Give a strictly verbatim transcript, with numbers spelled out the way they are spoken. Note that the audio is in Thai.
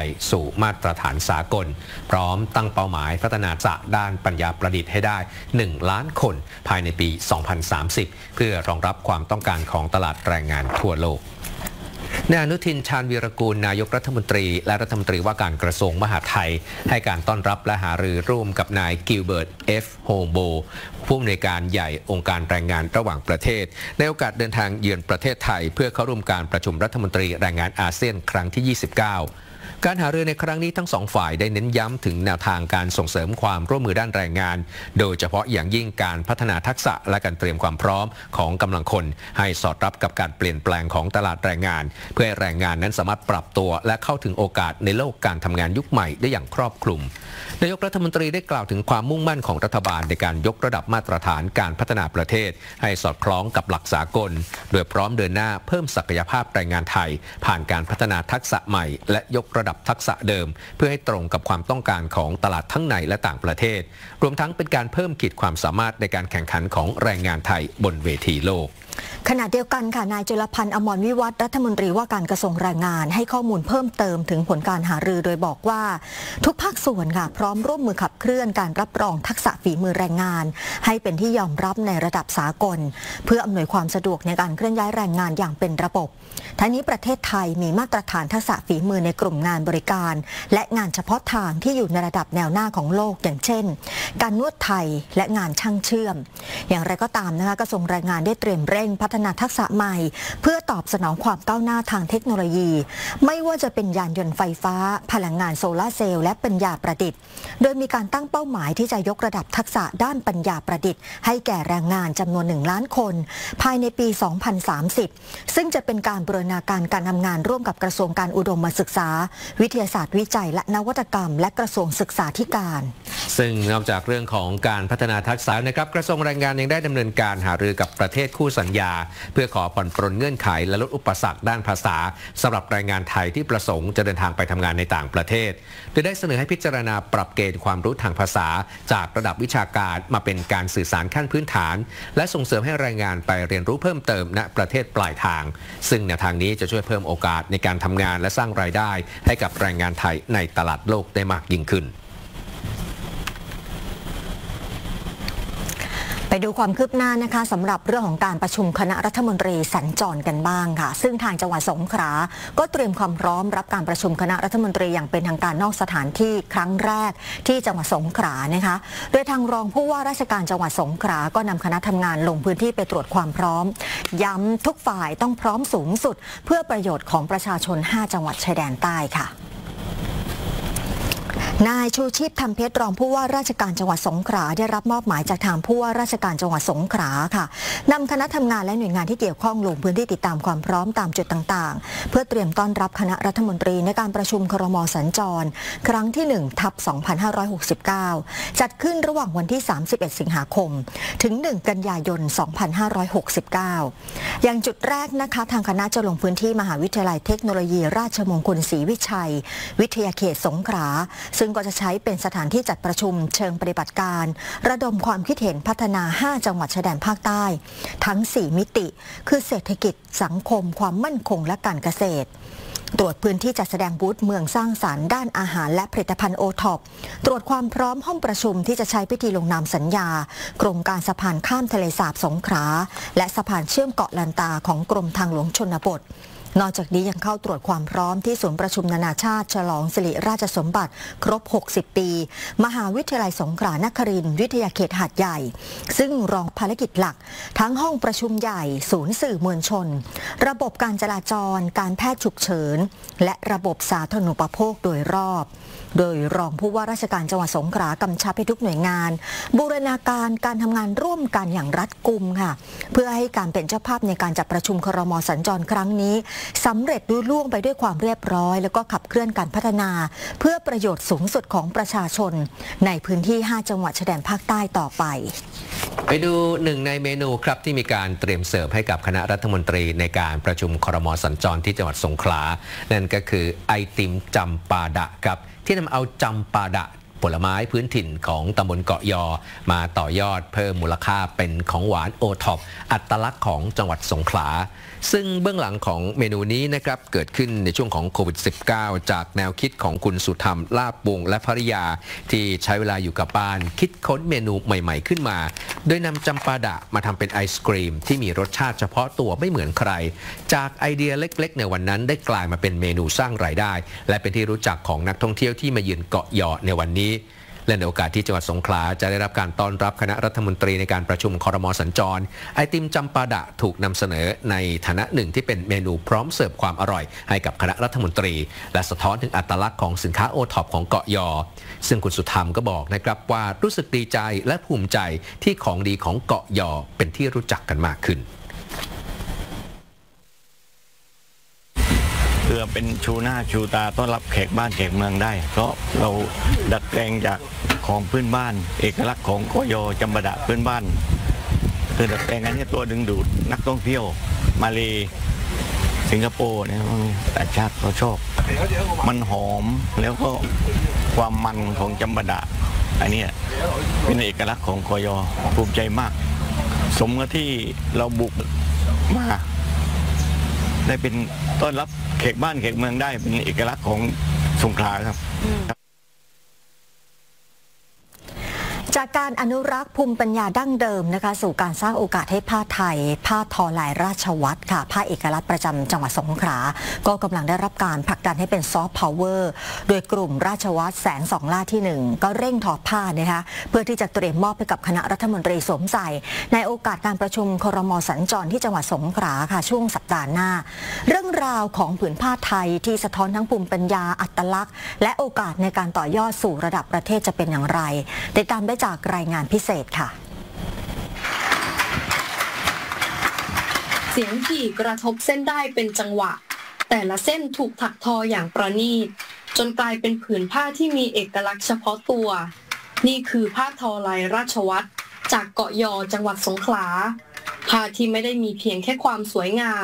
ยสู่มาตรฐานสากลพร้อมตั้งเป้าหมายพัฒนาทักษะด้านปัญญาประดิษฐ์ให้ได้หนึ่งล้านคนภายในปี สองพันสามสิบ เพื่อรองรับความต้องการของตลาดแรงงานทั่วโลกนายอนุทินชาญวีรกูลนายกรัฐมนตรีและรัฐมนตรีว่าการกระทรวงมหาดไทยให้การต้อนรับและหารือร่วมกับนายกิลเบิร์ตเอฟโฮโบผู้อำนวยการใหญ่องค์การแรงงานระหว่างประเทศในโอกาสเดินทางเยือนประเทศไทยเพื่อเข้าร่วมการประชุมรัฐมนตรีแรงงานอาเซียนครั้งที่ ยี่สิบเก้าการหารือในครั้งนี้ทั้งสองฝ่ายได้เน้นย้ำถึงแนวทางการส่งเสริมความร่วมมือด้านแรงงานโดยเฉพาะอย่างยิ่งการพัฒนาทักษะและการเตรียมความพร้อมของกำลังคนให้สอดรับกับการเปลี่ยนแปลงของตลาดแรงงานเพื่อให้แรงงานนั้นสามารถปรับตัวและเข้าถึงโอกาสในโลกการทำงานยุคใหม่ได้อย่างครอบคลุมนายกรัฐมนตรีได้กล่าวถึงความมุ่งมั่นของรัฐบาลในการยกระดับมาตรฐานการพัฒนาประเทศให้สอดคล้องกับหลักสากลโดยพร้อมเดินหน้าเพิ่มศักยภาพแรงงานไทยผ่านการพัฒนาทักษะใหม่และยกระดับทักษะเดิมเพื่อให้ตรงกับความต้องการของตลาดทั้งในและต่างประเทศรวมทั้งเป็นการเพิ่มขีดความสามารถในการแข่งขันของแรงงานไทยบนเวทีโลกขณะเดียวกันค่ะนายจุลพันธ์อมรวิวัฒน์รัฐมนตรีว่าการกระทรวงแรงงานให้ข้อมูลเพิ่มเติมถึงผลการหารือโดยบอกว่าทุกภาคส่วนค่ะพร้อมร่วมมือขับเคลื่อนการรับรองทักษะฝีมือแรงงานให้เป็นที่ยอมรับในระดับสากลเพื่ออำนวยความสะดวกในการเคลื่อนย้ายแรงงานอย่างเป็นระบบทั้งนี้ประเทศไทยมีมาตรฐานทักษะฝีมือในกลุ่มงานบริการและงานเฉพาะทางที่อยู่ในระดับแนวหน้าของโลกอย่างเช่นการนวดไทยและงานช่างเชื่อมอย่างไรก็ตามนะคะกระทรวงแรงงานได้เตรียมเร่งพัฒนาทักษะใหม่เพื่อตอบสนองความก้าวหน้าทางเทคโนโลยีไม่ว่าจะเป็นยานยนต์ไฟฟ้าพลังงานโซลาร์เซลล์และปัญญาประดิษฐ์โดยมีการตั้งเป้าหมายที่จะยกระดับทักษะด้านปัญญาประดิษฐ์ให้แก่แรงงานจำนวนหนึ่งล้านคนภายในปี สองพันสามสิบ ซึ่งจะเป็นการบูรณาการการทำงานร่วมกับกระทรวงการอุดมศึกษาวิทยาศาสตร์วิจัยและนวัตกรรมและกระทรวงศึกษาธิการซึ่งนอกจากเรื่องของการพัฒนาทักษะนะครับกระทรวงแรงงานยังได้ดำเนินการหารือกับประเทศคู่สัญญาเพื่อขอผ่อนปรนเงื่อนไขและลดอุปสรรคด้านภาษาสำหรับแรงงานไทยที่ประสงค์จะเดินทางไปทำงานในต่างประเทศโดยได้เสนอให้พิจารณาปรับเกณฑ์ความรู้ทางภาษาจากระดับวิชาการมาเป็นการสื่อสารขั้นพื้นฐานและส่งเสริมให้แรงงานไปเรียนรู้เพิ่มเติมณประเทศปลายทางซึ่งแนวทางนี้จะช่วยเพิ่มโอกาสในการทำงานและสร้างรายได้ให้กับแรงงานไทยในตลาดโลกได้มากยิ่งขึ้นไปดูความคืบหน้านะคะสำหรับเรื่องของการประชุมคณะรัฐมนตรีสัญจรกันบ้างค่ะซึ่งทางจังหวัดสงขลาก็เตรียมความพร้อมรับการประชุมคณะรัฐมนตรีอย่างเป็นทางการนอกสถานที่ครั้งแรกที่จังหวัดสงขลานะคะโดยทางรองผู้ว่าราชการจังหวัดสงขลาก็นำคณะทำงานลงพื้นที่ไปตรวจความพร้อมย้ำทุกฝ่ายต้องพร้อมสูงสุดเพื่อประโยชน์ของประชาชนห้าจังหวัดชายแดนใต้ค่ะนายชูชีพธรรมเพชรรองผู้ว่าราชการจังหวัดสงขลาได้รับมอบหมายจากทางผู้ว่าราชการจังหวัดสงขลาค่ะนำคณะทำงานและหน่วยงานที่เกี่ยวข้องลงพื้นที่ติดตามความพร้อมตามจุดต่างๆเพื่อเตรียมต้อนรับคณะรัฐมนตรีในการประชุมครม.สัญจรครั้งที่หนึ่งทับสองพันห้าร้อยหกสิบเก้าจัดขึ้นระหว่างวันที่สามสิบเอ็ดสิงหาคมถึงหนึ่งกันยายนสองพันห้าร้อยหกสิบเก้าอย่างจุดแรกนะคะทางคณะจะลงพื้นที่มหาวิทยาลัยเทคโนโลยีราชมงคลศรีวิชัยวิทยาเขตสงขลาซึ่งก็จะใช้เป็นสถานที่จัดประชุมเชิงปฏิบัติการระดมความคิดเห็นพัฒนาห้าจังหวัดชายแดนภาคใต้ทั้งสี่มิติคือเศรษฐกิจสังคมความมั่นคงและการเกษตรตรวจพื้นที่จัดแสดงบูธเมืองสร้างสรรค์ด้านอาหารและผลิตภัณฑ์โอท็อปตรวจความพร้อมห้องประชุมที่จะใช้พิธีลงนามสัญญาโครงการสะพานข้ามทะเลสาบสงขลาและสะพานเชื่อมเกาะลันตาของกรมทางหลวงชนบทนอกจากนี้ยังเข้าตรวจความพร้อมที่ศูนย์ประชุมนานาชาติฉลองสิริราชสมบัติครบหกสิบปีมหาวิทยาลัยสงขลานครินทร์วิทยาเขตหาดใหญ่ซึ่งรองภารกิจหลักทั้งห้องประชุมใหญ่ศูนย์สื่อมวลชนระบบการจราจรการแพทย์ฉุกเฉินและระบบสาธารณูปโภคโดยรอบโดยรองผู้ว่าราชการจังหวัดสงขลากำชับให้ทุกหน่วยงานบูรณาการการทำงานร่วมกันอย่างรัดกุมค่ะเพื่อให้การเป็นเจ้าภาพในการจัดประชุมครม.สัญจรครั้งนี้สำเร็จลุล่วงไปด้วยความเรียบร้อยแล้วก็ขับเคลื่อนการพัฒนาเพื่อประโยชน์สูงสุดของประชาชนในพื้นที่ห้าจังหวัดชายแดนภาคใต้ต่อไปไปดูหนึ่งในเมนูครับที่มีการเตรียมเสิร์ฟให้กับคณะรัฐมนตรีในการประชุมครม.สัญจรที่จังหวัดสงขลานั่นก็คือไอติมจำปาดะครับที่นำเอาจำปาดะผผลไม้พื้นถิ่นของตำบลเกาะยอมาต่อยอดเพิ่มมูลค่าเป็นของหวานโอท็อปอัตลักษณ์ของจังหวัดสงขลาซึ่งเบื้องหลังของเมนูนี้นะครับเกิดขึ้นในช่วงของโควิด สิบเก้า จากแนวคิดของคุณสุธรรมลาบวงและภริยาที่ใช้เวลาอยู่กับบ้านคิดค้นเมนูใหม่ๆขึ้นมาโดยนำจำปาดะมาทำเป็นไอศกรีมที่มีรสชาติเฉพาะตัวไม่เหมือนใครจากไอเดียเล็กๆในวันนั้นได้กลายมาเป็นเมนูสร้างรายได้และเป็นที่รู้จักของนักท่องเที่ยวที่มาเยือนเกาะยอในวันนี้และในโอกาสที่จังหวัดสงขลาจะได้รับการต้อนรับคณะรัฐมนตรีในการประชุมครม.สัญจรไอติมจำปาดะถูกนำเสนอในฐานะหนึ่งที่เป็นเมนูพร้อมเสิร์ฟความอร่อยให้กับคณะรัฐมนตรีและสะท้อนถึงอัตลักษณ์ของสินค้าโอท็อปของเกาะยอซึ่งคุณสุธรรมก็บอกนะครับว่ารู้สึกดีใจและภูมิใจที่ของดีของเกาะยอเป็นที่รู้จักกันมากขึ้นเพื่อเป็นชูหน้าชูตาต้อนรับแขกบ้านแขกเมืองได้เพราะเราดัดแปลงจากของพื้นบ้านเอกลักษณ์ของเกาะยอจำปาดะพื้นบ้านคือดัดแปลงอันนี้ตัวดึงดูดนักท่องเที่ยวมาเลสิงคโปร์เนี่ยต่างชาติเขาชอบมันหอมแล้วก็ความมันของจำปาดะอันนี้เป็นเอกลักษณ์ของเกาะยอภูมิใจมากสมกับที่เราบุกมาได้เป็นต้อนรับแขกบ้านแขกเมืองได้เป็นเอกลักษณ์ของสงขลาครับจากการอนุรักษ์ภูมิปัญญาดั้งเดิมนะคะสู่การสร้างโอกาสให้ผ้าไทยผ้าทอลายราชวัตรค่ะผ้าเอกลักษณ์ประจำจังหวัดสงขลาก็กำลังได้รับการผลักดันให้เป็นซอฟต์พาวเวอร์โดยกลุ่มราชวัตรแสนสองล่าที่หนึ่งก็เร่งทอผ้านะคะเพื่อที่จะเตรียมมอบให้กับคณะรัฐมนตรีสวมใส่ในโอกาสการประชุมครม.สัญจรที่จังหวัดสงขลาค่ะช่วงสัปดาห์หน้าเรื่องราวของผืนผ้าไทยที่สะท้อนทั้งภูมิปัญญาอัตลักษณ์และโอกาสในการต่อยอดสู่ระดับประเทศจะเป็นอย่างไรติดตามได้จากรายงานพิเศษค่ะเสียงถี่กระทบเส้นได้เป็นจังหวะแต่ละเส้นถูกถักทออย่างประณีตจนกลายเป็นผืนผ้าที่มีเอกลักษณ์เฉพาะตัวนี่คือผ้าทอลายราชวัตรจากเกาะยอจังหวัดสงขลาผ้าที่ไม่ได้มีเพียงแค่ความสวยงาม